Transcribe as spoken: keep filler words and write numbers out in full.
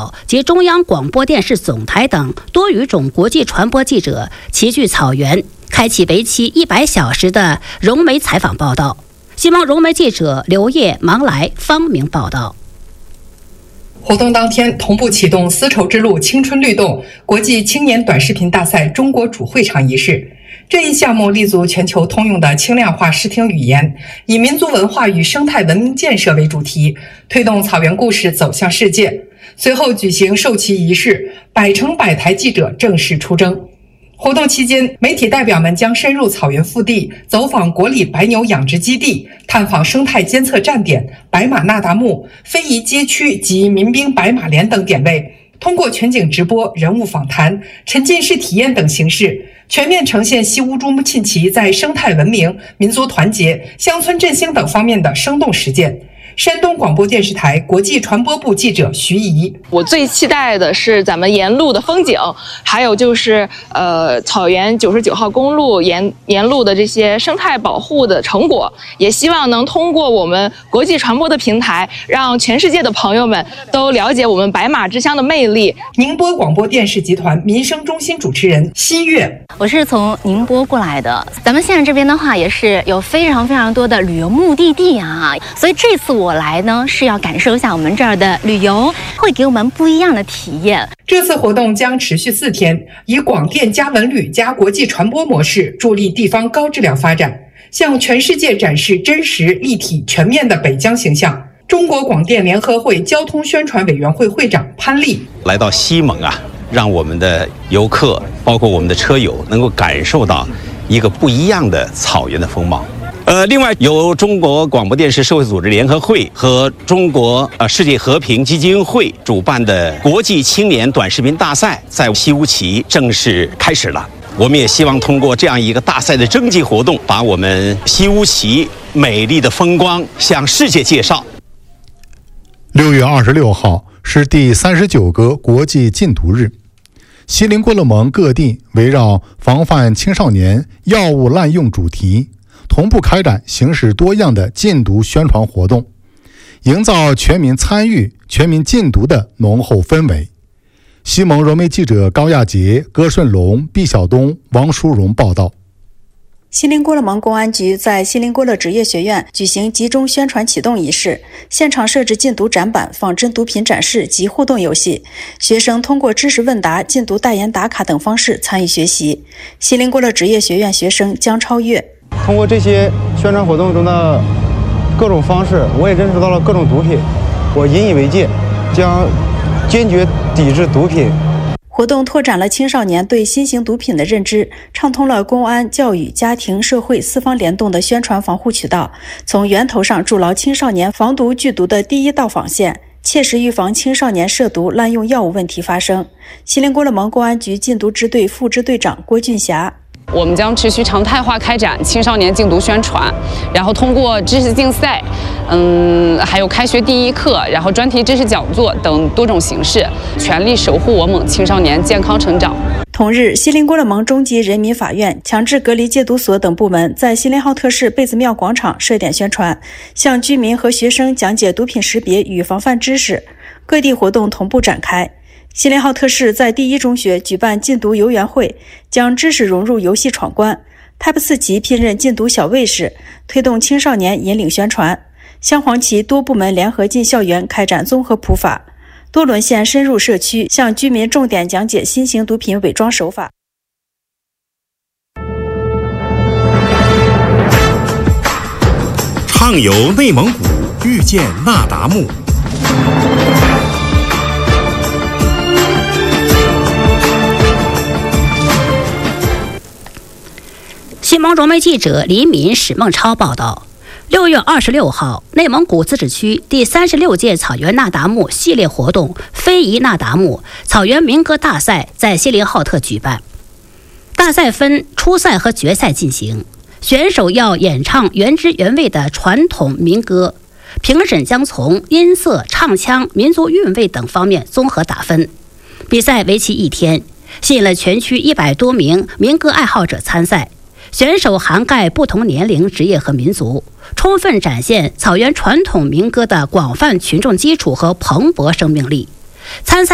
道及中央广播电视总台等多语种国际传播记者齐聚草原，开启为期一百小时的融媒采访报道。西蒙融媒记者刘烨、芒来、方明报道。 活动当天同步启动丝绸之路青春律动国际青年短视频大赛中国主会场仪式。这一项目立足全球通用的轻量化视听语言，以民族文化与生态文明建设为主题，推动草原故事走向世界。随后举行授旗仪式，百城百台记者正式出征。活动期间，媒体代表们将深入草原腹地，走访国里白牛养殖基地，探访生态监测站点、白马那达慕、非遗街区及民兵白马连等点位，通过全景直播、人物访谈、沉浸式体验等形式，全面呈现西乌珠穆沁旗在生态文明、民族团结、乡村振兴等方面的生动实践。山东广播电视台国际传播部记者徐怡， 我最期待的是咱们沿路的风景，还有就是呃草原九十九号公路沿沿路的这些生态保护的成果，也希望能通过我们国际传播的平台，让全世界的朋友们都了解我们白马之乡的魅力。 宁波广播电视集团民生中心主持人西月， 我是从宁波过来的，咱们现在这边的话也是有非常非常多的旅游目的地啊，所以这次我我来呢是要感受一下我们这儿的旅游，会给我们不一样的体验。 这次活动将持续四天，以广电加文旅加国际传播模式助力地方高质量发展，向全世界展示真实、立体、全面的北疆形象。中国广电联合会交通宣传委员会会长潘丽， 来到西蒙啊，让我们的游客，包括我们的车友，能够感受到一个不一样的草原的风貌。呃，另外由中国广播电视社会组织联合会和中国呃世界和平基金会主办的国际青年短视频大赛在西乌旗正式开始了。我们也希望通过这样一个大赛的征集活动，把我们西乌旗美丽的风光向世界介绍。 六月二十六号是第三十九个国际禁毒日，锡林郭勒盟各地围绕防范青少年药物滥用主题，同步开展形式多样的禁毒宣传活动，营造全民参与、全民禁毒的浓厚氛围。西蒙融媒记者高亚杰、葛顺龙、毕晓东、王淑荣报道。 锡林郭勒盟公安局在锡林郭勒职业学院举行集中宣传启动仪式，现场设置禁毒展板、仿真毒品展示及互动游戏，学生通过知识问答、禁毒代言打卡等方式参与学习。锡林郭勒职业学院学生江超越， 通过这些宣传活动中的各种方式，我也认识到了各种毒品，我引以为戒，将坚决抵制毒品。 活动拓展了青少年对新型毒品的认知，畅通了公安、教育、家庭、社会四方联动的宣传防护渠道，从源头上筑牢青少年防毒拒毒的第一道防线，切实预防青少年涉毒滥用药物问题发生。锡林郭勒盟公安局禁毒支队副支队长郭俊霞， 我们将持续常态化开展青少年禁毒宣传，然后通过知识竞赛，嗯，还有开学第一课，然后专题知识讲座等多种形式，全力守护我们青少年健康成长。 同日，锡林郭勒盟中级人民法院、强制隔离戒毒所等部门在锡林浩特市贝子庙广场设点宣传，向居民和学生讲解毒品识别与防范知识。各地活动同步展开。锡林浩特市在第一中学举办禁毒游园会，将知识融入游戏闯关。Type 四旗聘任禁毒小卫士，推动青少年引领宣传。镶黄旗多部门联合进校园开展综合普法。多伦县深入社区，向居民重点讲解新型毒品伪装手法。 畅游内蒙古，遇见那达慕。 西蒙融媒记者李敏、史梦超报道。六月二十六号，内蒙古自治区第三十六届草原那达慕系列活动“非遗那达慕”草原民歌大赛在锡林浩特举办。大赛分初赛和决赛进行，选手要演唱原汁原味的传统民歌，评审将从音色、唱腔、民族韵味等方面综合打分。比赛为期一天，吸引了全区一百多名民歌爱好者参赛。选手涵盖不同年龄、职业和民族，充分展现草原传统民歌的广泛群众基础和蓬勃生命力。参赛